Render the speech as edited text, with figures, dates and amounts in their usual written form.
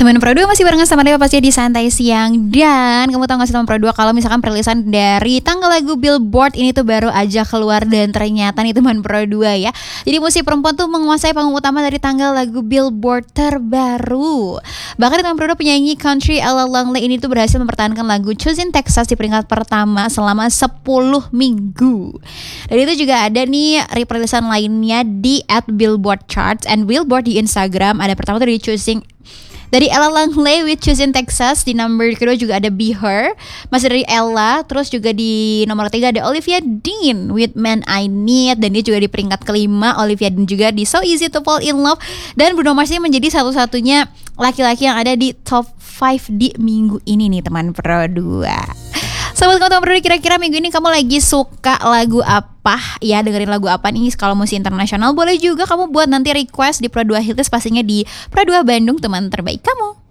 Teman Pro 2 masih barengan sama Dewa pastinya di Santai Siang. Dan kamu tahu gak sih teman Pro 2 kalau misalkan perilisan dari tanggal lagu Billboard ini tuh baru aja keluar. Dan ternyata nih teman Pro 2 ya, jadi musik perempuan tuh menguasai panggung utama dari tanggal lagu Billboard terbaru. Bahkan teman Pro 2 penyanyi country Ella Langley ini tuh berhasil mempertahankan lagu Choosing Texas di peringkat pertama selama 10 minggu. Dan itu juga ada nih perilisan lainnya di @Billboard Charts and Billboard di Instagram. Ada pertama tuh di dari Ella Langley with Choosing Texas. Di nomor kedua juga ada Be Her, masih dari Ella. Terus juga di nomor ketiga ada Olivia Dean with Man I Need. Dan dia juga di peringkat kelima. Olivia Dean juga di So Easy to Fall in Love. Dan Bruno Mars ini menjadi satu-satunya laki-laki yang ada di top 5 di minggu ini nih teman Pro 2. Sobat teman Pro 2, kira-kira minggu ini kamu lagi suka lagu apa? Ya, dengerin lagu apa nih? Kalau musik internasional boleh juga kamu buat nanti request di Pro 2 Hitlist, pastinya di Pro 2 Bandung, teman terbaik kamu.